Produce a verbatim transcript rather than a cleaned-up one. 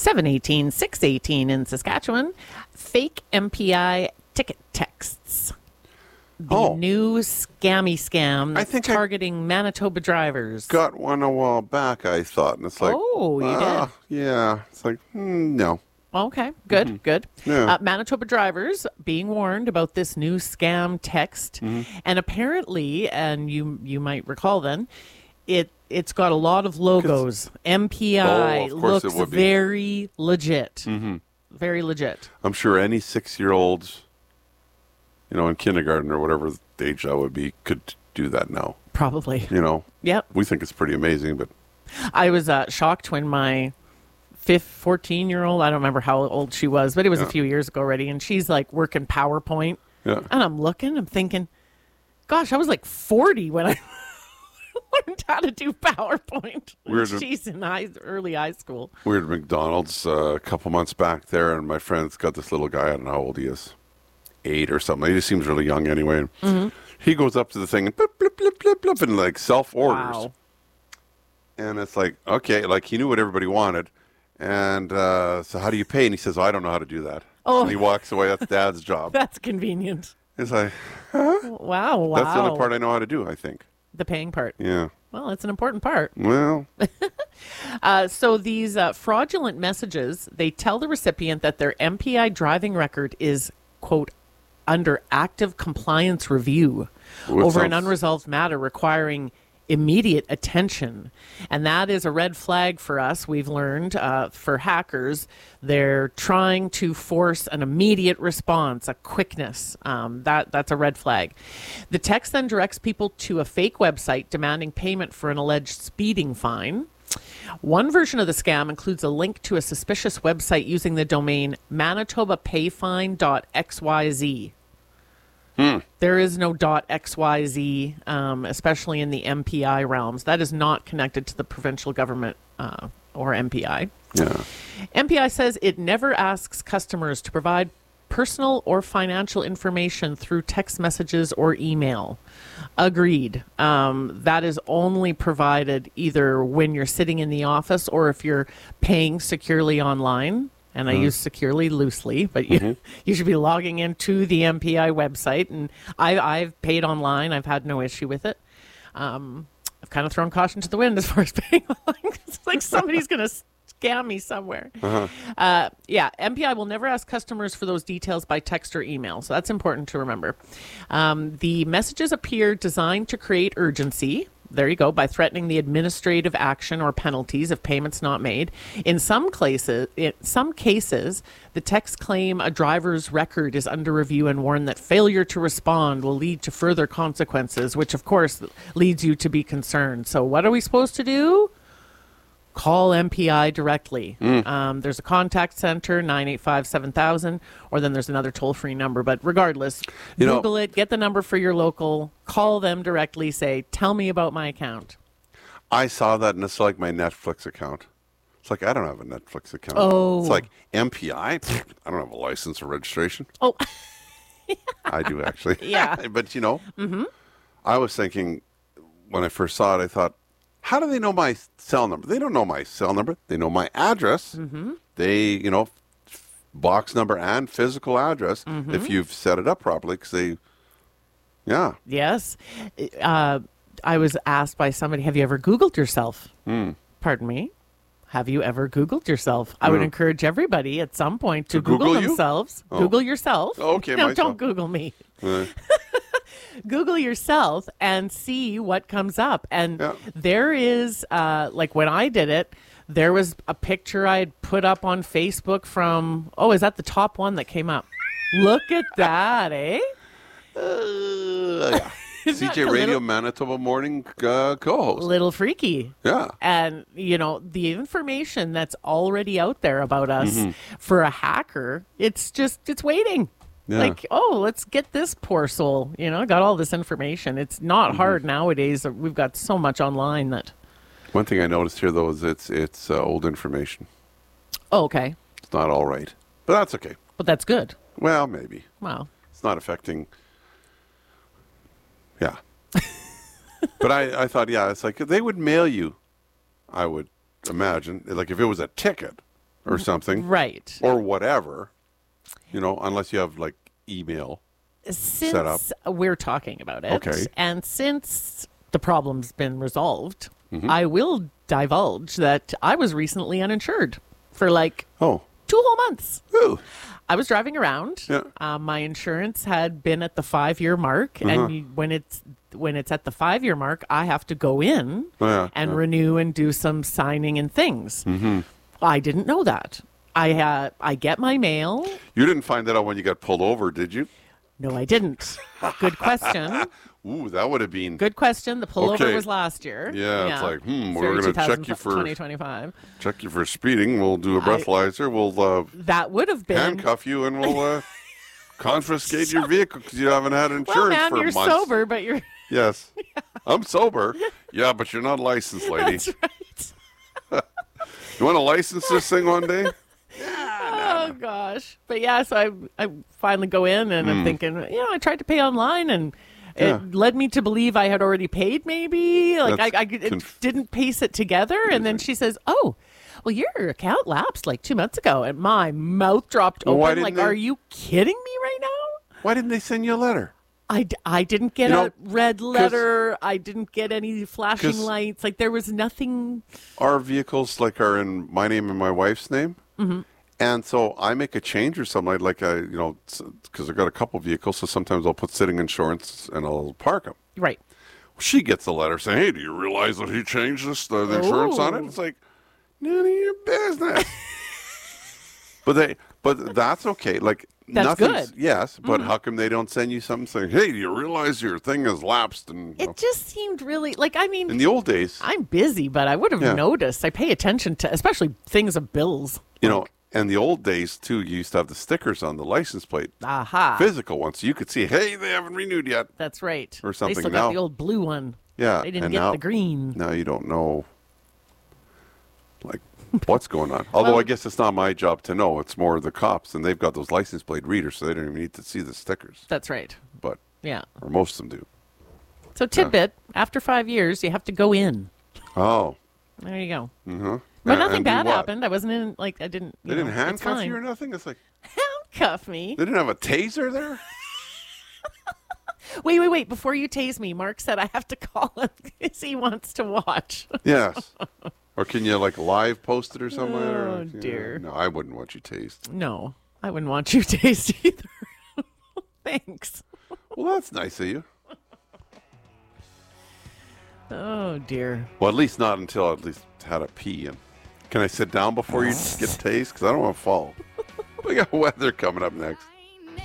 seven eighteen, six eighteen in Saskatchewan. Fake M P I ticket texts. The Oh. new scammy scam I that's think I- targeting Manitoba drivers. Got one a while back, I thought, and it's like, Oh, you ah, yeah. It's like, mm, no. Okay, good, Mm-hmm. good. Yeah. Uh, Manitoba drivers being warned about this new scam text, Mm-hmm. and apparently, and you you might recall then, it it's got a lot of logos. M P I Oh, of course it looks would be. very legit, mm-hmm. very legit. I'm sure any six-year-old, you know, in kindergarten or wwhatever the age that would be, could do that now. Probably. You know, Yep. we think it's pretty amazing, but I was uh, shocked when my fifth, fourteen-year-old, I don't remember how old she was, but it was a Yeah. few years ago already, and she's like working PowerPoint. yeah. And I'm looking, I'm thinking, gosh, I was like forty when I learned how to do PowerPoint. Weird. She's in high, early high school. We were at McDonald's uh, a couple months back there, and my friend's got this little guy. I don't know how old he is, eight or something. He just seems really young anyway. Mm-hmm. He goes up to the thing and blip, blip, blip, blip, blip, and like self orders. Wow. And it's like, okay, like he knew what everybody wanted. And uh, so how do you pay? And he says, oh, I don't know how to do that. Oh. And he walks away. That's Dad's job. That's convenient. It's like, Wow, wow. that's the only part I know how to do, I think. The paying part. Yeah. Well, it's an important part. Well, Uh, so these uh, fraudulent messages, they tell the recipient that their M P I driving record is, quote, under active compliance review Well, it over an sounds- unresolved matter requiring immediate attention. And that is a red flag for us, we've learned, uh, for hackers. They're trying to force an immediate response, a quickness. Um, that That's a red flag. The text then directs people to a fake website demanding payment for an alleged speeding fine. One version of the scam includes a link to a suspicious website using the domain manitoba payfine dot x y z. Hmm. There is no .xyz, um, especially in the M P I realms. That is not connected to the provincial government uh, or M P I. yeah. M P I says it never asks customers to provide personal or financial information through text messages or email. Agreed. Um, that is only provided either when you're sitting in the office or if you're paying securely online. And I use securely loosely, but you, Mm-hmm. you should be logging into the M P I website. And I, I've paid online. I've had no issue with it. Um, I've kind of thrown caution to the wind as far as paying online. It's like somebody's going to scam me somewhere. Uh-huh. Uh, yeah, M P I will never ask customers for those details by text or email. So that's important to remember. Um, the messages appear designed to create urgency. There you go, by threatening the administrative action or penalties if payments not made. In some cases, in some cases, the texts claim a driver's record is under review and warn that failure to respond will lead to further consequences, which of course leads you to be concerned. So what are we supposed to do? Call M P I directly. Um, there's a contact center, nine eight five, seven thousand, or then there's another toll-free number. But regardless, You know- Google it, get the number for your local, call them directly, say, tell me about my account. I saw that, and it's like my Netflix account. It's like, I don't have a Netflix account. Oh. It's like M P I? Pfft, I don't have a license or registration. Oh, I do, actually. Yeah. But, you know, mm-hmm. I was thinking, when I first saw it, I thought, how do they know my cell number? They don't know my cell number. They know my address. Mm-hmm. They, you know, f- box number and physical address Mm-hmm. if you've set it up properly. Because they, yeah. yes. Uh, I was asked by somebody, have you ever Googled yourself? Mm. Pardon me? Have you ever Googled yourself? I would No. encourage everybody at some point to, To Google Google you? themselves. Oh. Google yourself. Okay, No, myself. don't Google me. Uh, Google yourself and see what comes up. And Yeah. there is, uh, like when I did it, there was a picture I had put up on Facebook from, oh, is that the top one that came up? Look at that, eh? uh, yeah. Isn't C J that a Radio little- Manitoba Morning uh, co-host. Little freaky. Yeah. And, you know, the information that's already out there about us for a hacker, it's just, it's waiting. Yeah. Like, oh, let's get this poor soul, you know, got all this information. It's not hard nowadays. We've got so much online that, One thing I noticed here, though, is it's it's uh, old information. oh, okay. It's not all right. But that's okay. But that's good. Well, maybe. Wow. It's not affecting... Yeah. But I, I thought, yeah, it's like they would mail you, I would imagine, like if it was a ticket, or something, Right. or whatever. You know, unless you have like email. Since we're talking about it, Okay. and since the problem's been resolved, Mm-hmm. I will divulge that I was recently uninsured for like Oh, two whole months. ooh. I was driving around. Yeah. Um, my insurance had been at the five-year mark, Uh-huh. and you, when it's when it's at the five-year mark, I have to go in Oh, yeah, and yeah. renew and do some signing and things. Mm-hmm. I didn't know that. I uh, I get my mail. You didn't find that out when you got pulled over, did you? No, I didn't. Good question. Ooh, that would have been Good question. The pullover Okay. was last year. Yeah, it's like, hmm, Very we're gonna check you for- twenty twenty-five. check you for speeding. We'll do a I- breathalyzer. We'll uh, That would have been. handcuff you, and we'll uh, confiscate your vehicle because you haven't had insurance Well, man, for you're months. sober, but you're. Yes, I'm sober. Yeah, but you're not licensed, lady. That's right. You want to license this thing one day? Oh gosh, but yeah, so I I finally go in and I'm thinking, you know, I tried to pay online and it Hmm. Yeah. led me to believe I had already paid. Maybe like That's I, I it conf- didn't pace it together, and then she says, "Oh, well, your account lapsed like two months ago," and my mouth dropped Well, why open. didn't Like, they- are you kidding me right now? Why didn't they send you a letter? I, d- I didn't get You a know, red letter. I didn't get any flashing 'cause- lights. Like there was nothing. Our vehicles like are in my name and my wife's name, mm-hmm. and so I make a change or something like I, you know, because I've got a couple vehicles, so sometimes I'll put sitting insurance and I'll park them. Right. She gets a letter saying, "Hey, do you realize that he changed this the, the insurance on it?" Ooh. It's like none of your business. but they, but that's okay. Like That's nothing's good. yes, but how come they don't send you something saying, "Hey, do you realize your thing has lapsed?" And you know, It just seemed really like I mean in the old days, I'm busy, but I would have Yeah. noticed. I pay attention to, especially things of bills. you know, and the old days too, you used to have the stickers on the license plate, Aha. physical ones, so you could see, "Hey, they haven't renewed yet." That's right. Or They something still now. got the old blue one. Yeah, They didn't and get now- the green. Now you don't know, like, what's going on. Although Well- I guess it's not my job to know. It's more the cops, and they've got those license plate readers, so they don't even need to see the stickers. That's right. But Yeah. or most of them do. So tidbit, after five years, you have to go in. Oh, There you go. mm-hmm. But nothing bad happened. I wasn't in, like, I didn't, you They didn't know, it's handcuff fine. you or nothing. It's like Handcuff me. they didn't have a taser there. Wait, wait, wait. Before you tase me, Mark said I have to call him because he wants to watch. Yes. Or can you like live post it or something? or, Oh, yeah. dear. No, I wouldn't want you tased. No, I wouldn't want you tased either. Thanks. Well, that's nice of you. Oh, dear. Well, at least not until I at least had a pee. And can I sit down before you get tased? Because I don't want to fall. We got weather coming up next.